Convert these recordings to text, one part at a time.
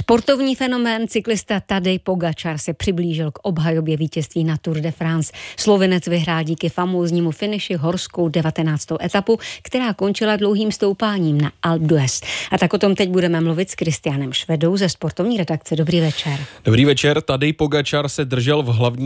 Sportovní fenomén cyklista Tadej Pogačar se přiblížil k obhajobě vítězství na Tour de France. Slovinec vyhrál díky famóznímu finiši horskou 19. etapu, která končila dlouhým stoupáním na Alpe d'Huez. A tak o tom teď budeme mluvit s Kristianem Švedou ze sportovní redakce. Dobrý večer. Dobrý večer. Tadej Pogačar se držel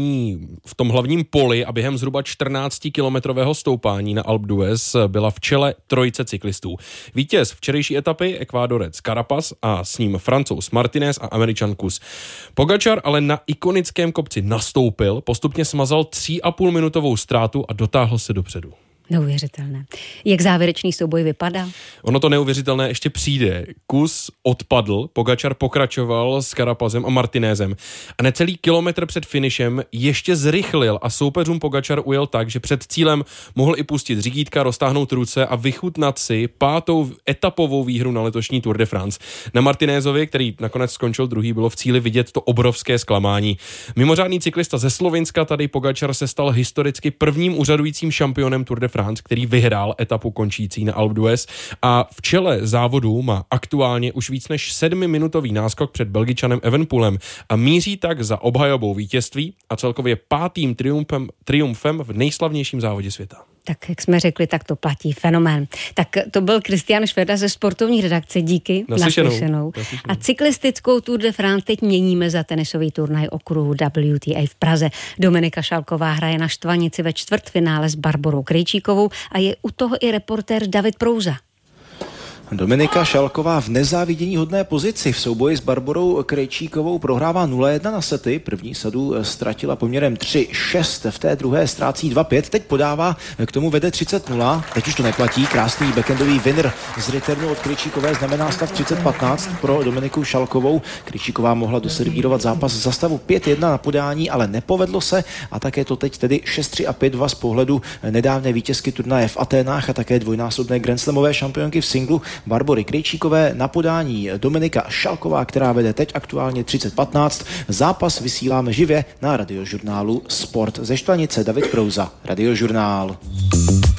v tom hlavním poli a během zhruba 14-kilometrového stoupání na Alpe d'Huez byla v čele trojice cyklistů. Vítěz včerejší etapy Ekvádorec Carapaz a s ním Francouz Martinez a Američan Kuss. Pogačar ale na ikonickém kopci nastoupil, postupně smazal 3,5 minutovou ztrátu a dotáhl se dopředu. Neuvěřitelné. Jak závěrečný souboj vypadá? Ono to neuvěřitelné ještě přijde. Kuss odpadl, Pogačar pokračoval s Carapazem a Martinezem a necelý kilometr před finišem ještě zrychlil a soupeřům Pogačar ujel tak, že před cílem mohl i pustit řídítka, roztáhnout ruce a vychutnat si 5. etapovou výhru na letošní Tour de France. Na Martinézovi, který nakonec skončil druhý, bylo v cíli vidět to obrovské zklamání. Mimořádný cyklista ze Slovinska Tadej Pogačar se stal historicky prvním úřadujícím šampionem Tour de France, který vyhrál etapu končící na Alpe d'Huez a v čele závodu má aktuálně už víc než 7-minutový náskok před Belgičanem Evenepoelem a míří tak za obhajobou vítězství a celkově 5. triumfem v nejslavnějším závodě světa. Tak jak jsme řekli, tak to platí fenomén. Tak to byl Kristian Šveda ze sportovní redakce. Díky. Naslyšenou. A cyklistickou Tour de France teď měníme za tenisový turnaj okruhu WTA v Praze. Dominika Šalková hraje na Štvanici ve čtvrtfinále s Barborou Krejčíkovou a je u toho i reportér David Prouza. Dominika Šalková v nezávidění hodné pozici v souboji s Barborou Krejčíkovou prohrává 0-1 na sety. První sadu ztratila poměrem 3-6, v té druhé ztrácí 2-5. Teď podává, k tomu vede 30-0. Teď už to neplatí. Krásný backendový winner z returnu od Krejčíkové znamená stav 30-15 pro Dominiku Šalkovou. Krejčíková mohla doservírovat zápas za stavu 5-1 na podání, ale nepovedlo se a také to teď tedy 6-3 a 5-2 z pohledu nedávné vítězky turnaje v Aténách a také dvojnásobné grandslamové šampionky v singlu Barbory Krejčíkové na podání Dominika Šalková, která vede teď aktuálně 30-15. Zápas vysíláme živě na radiožurnálu Sport ze Štvanice. David Prouza, Radiožurnál.